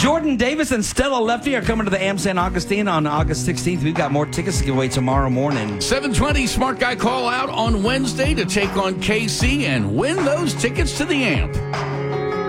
Jordan Davis and Stella Lefty are coming to the Am San Augustine on August 16th. We've got more tickets to give away tomorrow morning. 7:20 Smart Guy call out on Wednesday to take on KC and win those tickets to the Amp.